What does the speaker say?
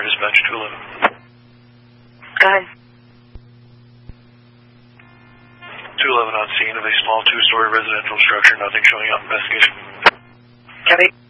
Fire Dispatch 211. Go ahead. 211 on scene of a small two-story residential structure. Nothing showing up. Investigation. Copy.